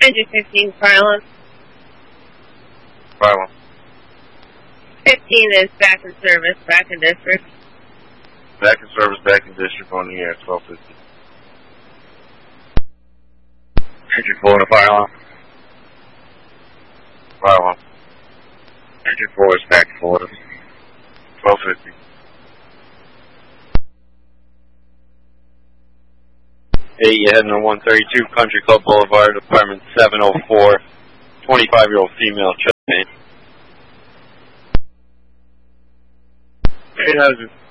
Engine 15, Pylon. Pylon. 15 is back in service, back in district. Back in service, back in district on the air, 1250. Engine 4 to Pylon. Pylon. Engine 4 is back to Florida. 1250. Hey, you're heading on 132 Country Club Boulevard, apartment 704, 25-year-old female, check name. 800.